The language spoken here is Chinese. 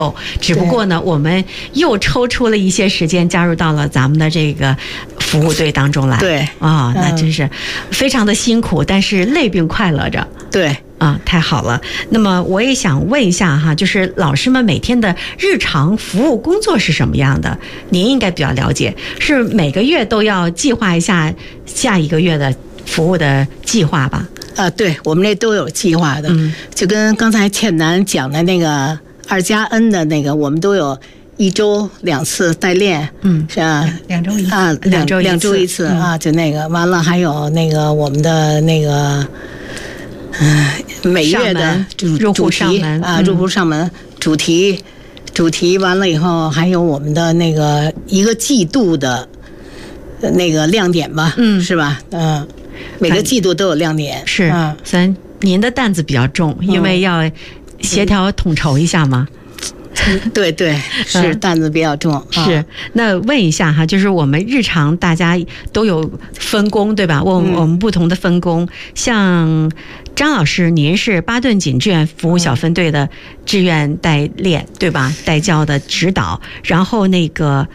只不过呢，我们又抽出了一些时间加入到了咱们的这个服务队当中来。 对啊，那真是非常的辛苦，但是累并快乐着。 对啊，太好了。那么我也想问一下哈，就是老师们每天的日常服务工作是什么样的？您应该比较了解，是每个月都要计划一下下一个月的服务的计划吧？ 对，我们这都有计划的，就跟刚才倩楠讲的那个2+N 的那个，我们都有1周2次代练，是吧 2周一次啊，2周一次啊，就那个完了，还有那个我们的那个，每月的入户上门啊，入户上门主题完了以后，还有我们的那个一个季度的那个亮点吧，是吧？每个季度都有亮点， 是。虽然您的担子比较重，因为要协调统筹一下嘛。 对对，是担子比较重。 是。那问一下哈，就是我们日常大家都有分工，对吧？我们不同的分工，像张老师，您是巴顿锦志愿服务小分队的志愿代练，对吧？代教的指导，然后那个